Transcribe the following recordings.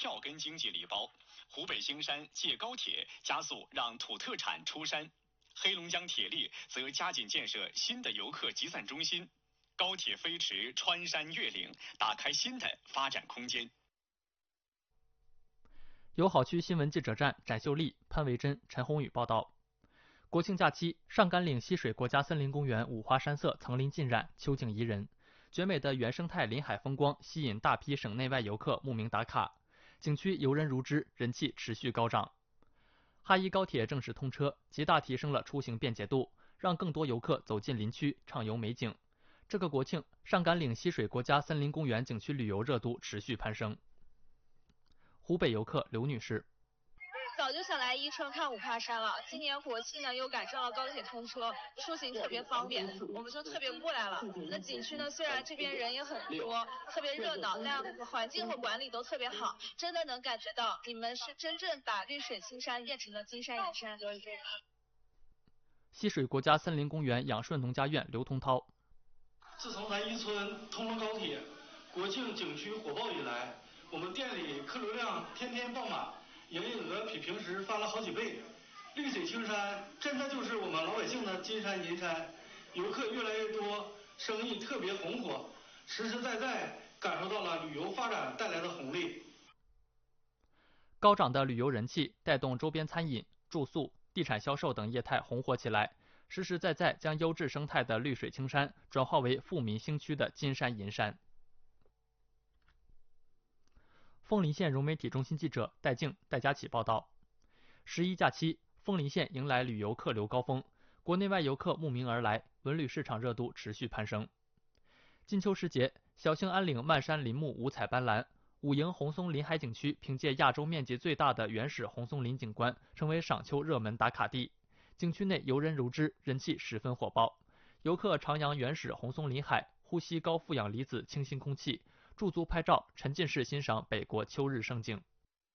票根经济礼包。湖北兴山借高铁加速让土特产出山，黑龙江铁力则加紧建设新的游客集散中心。高铁飞驰穿山越岭，打开新的发展空间。 友好区新闻记者站展秀丽、潘维珍、陈宏宇报道。国庆假期，上甘岭溪水国家森林公园五花山色，层林尽染，秋景宜人。绝美的原生态林海风光吸引大批省内外游客慕名打卡，景区游人如织，人气持续高涨。哈一高铁正式通车，极大提升了出行便捷度，让更多游客走进林区畅游美景。这个国庆，上甘岭溪水国家森林公园景区旅游热度持续攀升。湖北游客刘女士。 早就想来伊春看五花山了，今年国庆呢又赶上了高铁通车，出行特别方便，我们就特别过来了。那景区呢虽然这边人也很多，特别热闹，但环境和管理都特别好，真的能感觉到你们是真正把绿水青山变成了金山银山。 溪水国家森林公园养顺农家院刘同涛。 自从咱伊春通了高铁，国庆景区火爆以来，我们店里客流量天天爆满，营业额比平时翻了好几倍。绿水青山真的就是我们老百姓的金山银山，游客越来越多，生意特别红火，实实在在感受到了旅游发展带来的红利。 高涨的旅游人气带动周边餐饮、住宿、地产销售等业态红火起来，实实在在将优质生态的绿水青山转化为富民兴区的金山银山。枫林县融媒体中心记者戴静、戴佳琪报道。11假期，枫林县迎来旅游客流高峰，国内外游客慕名而来，文旅市场热度持续攀升。金秋时节，小兴安岭漫山林木五彩斑斓，武营红松林海景区凭借亚洲面积最大的原始红松林景观，成为赏秋热门打卡地。景区内游人如织，人气十分火爆。游客徜徉原始红松林海，呼吸高负氧离子清新空气，驻足拍照，沉浸式欣赏北国秋日盛景。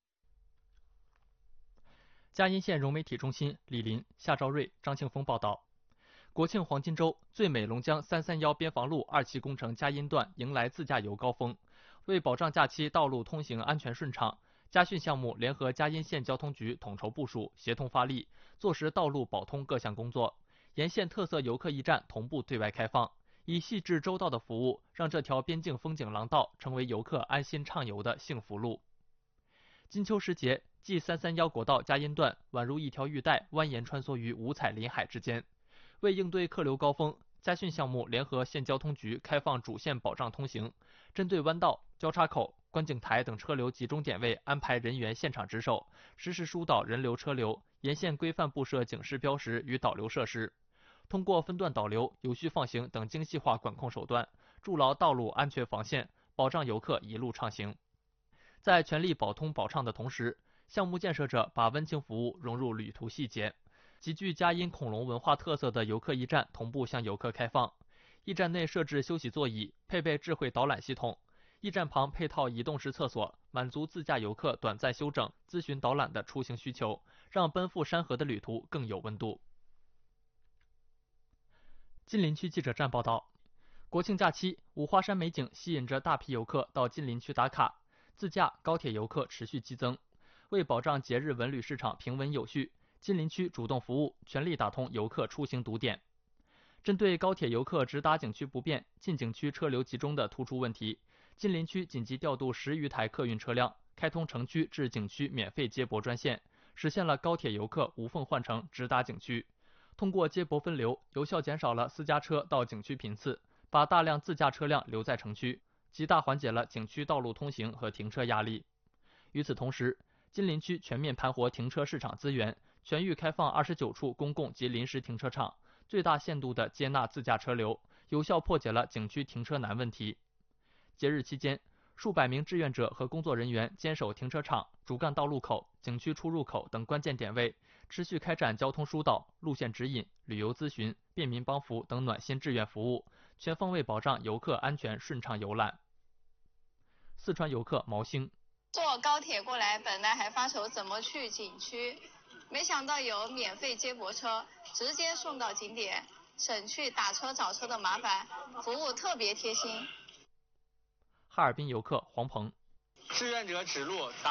嘉荫县融媒体中心李林、夏兆瑞、张庆峰报道。国庆黄金周，最美龙江331边防路2期工程嘉荫段迎来自驾游高峰。为保障假期道路通行安全顺畅，嘉训项目联合嘉荫县交通局统筹部署，协同发力，做实道路保通各项工作。沿线特色游客驿站同步对外开放，以细致周到的服务，让这条边境风景廊道成为游客安心畅游的幸福路。金秋时节，G331国道嘉荫段宛如一条玉带，蜿蜒穿梭于五彩林海之间。为应对客流高峰，嘉训项目联合县交通局开放主线保障通行，针对弯道、交叉口、观景台等车流集中点位安排人员现场值守，实时疏导人流车流，沿线规范布设警示标识与导流设施。通过分段导流、有序放行等精细化管控手段，筑牢道路安全防线，保障游客一路畅行。在全力保通保畅的同时，项目建设者把温情服务融入旅途细节。极具嘉荫恐龙文化特色的游客驿站同步向游客开放，驿站内设置休息座椅，配备智慧导览系统，驿站旁配套移动式厕所，满足自驾游客短暂休整、咨询导览的出行需求，让奔赴山河的旅途更有温度。金陵区记者站报道，国庆假期，五花山美景吸引着大批游客到金陵区打卡，自驾、高铁游客持续激增。为保障节日文旅市场平稳有序，金陵区主动服务，全力打通游客出行堵点。针对高铁游客直达景区不便、进景区车流集中的突出问题，金陵区紧急调度10余台客运车辆，开通城区至景区免费接驳专线，实现了高铁游客无缝换乘直达景区。通过接驳分流，有效减少了私家车到景区频次，把大量自驾车辆留在城区，极大缓解了景区道路通行和停车压力。与此同时，金陵区全面盘活停车市场资源，全域开放29处公共及临时停车场，最大限度地接纳自驾车流，有效破解了景区停车难问题。节日期间，数百名志愿者和工作人员坚守停车场、主干道路口、景区出入口等关键点位，持续开展交通疏导、路线指引、旅游咨询、便民帮扶等暖心志愿服务，全方位保障游客安全顺畅游览。四川游客毛兴。 坐高铁过来，本来还发愁怎么去景区，没想到有免费接驳车，直接送到景点，省去打车找车的麻烦，服务特别贴心。 哈尔滨游客黄鹏。 志愿者指路